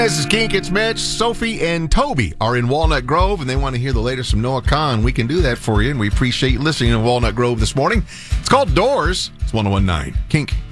This is Kink, it's Mitch. Sophie and Toby are in Walnut Grove, and they want to hear the latest from Noah Kahan. We can do that for you, and we appreciate you listening to Walnut Grove this morning. It's called Doors. It's 101.9 Kink.